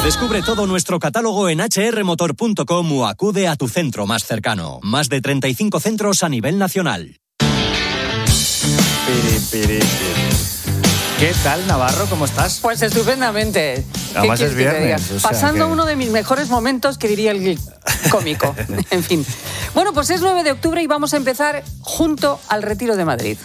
Descubre todo nuestro catálogo en hrmotor.com o acude a tu centro más cercano. Más de 35 centros a nivel nacional. ¿Qué tal, Navarro? ¿Cómo estás? Pues estupendamente. Además es viernes. O sea, pasando uno de mis mejores momentos, que diría el cómico. En fin. Bueno, pues es 9 de octubre y vamos a empezar junto al Retiro de Madrid.